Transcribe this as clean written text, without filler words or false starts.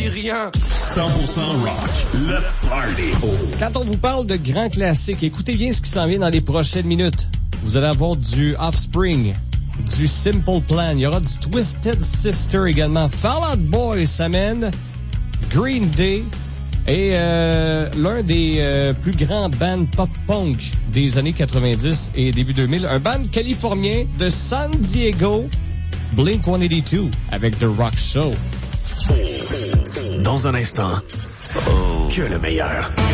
dis rien. 100% rock, le party. Quand on vous parle de grands classiques, écoutez bien ce qui s'en vient dans les prochaines minutes. Vous allez avoir du Offspring, du Simple Plan, il y aura du Twisted Sister également. Fall Out Boy s'amène, Green Day et l'un des plus grands bands pop-punk des années 90 et début 2000, un band californien de San Diego, Blink-182 avec The Rock Show. Dans un instant, que le meilleur.